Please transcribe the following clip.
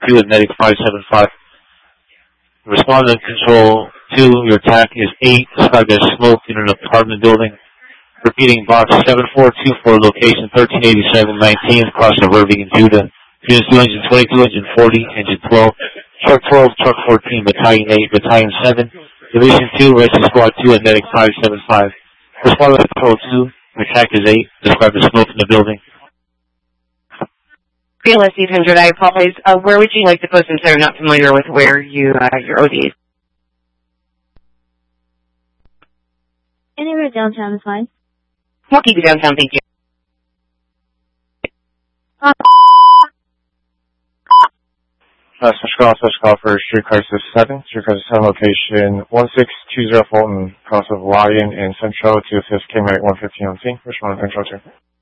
2 is medic 575. Respondent control 2, your attack is 8, described as smoke in an apartment building. Repeating, box 7424, location 1387-19, across of Irving and Judah. Units 2 engine 22, engine 40, engine 12, truck 12, truck 14, battalion 8, battalion 7, division 2, rescue squad 2, and medic 575. Respondent control 2, your attack is 8, described as smoke in the building. BLS 800, I apologize. Where would you like to post since I'm not familiar with where your OD is? Anywhere downtown is fine. We'll keep you downtown, thank you. Special call for Street Crisis 7. Street Crisis 7 location 1620 Fulton, cross of Lion and Central to assist K-Medic 115 on scene. Respondent control 2.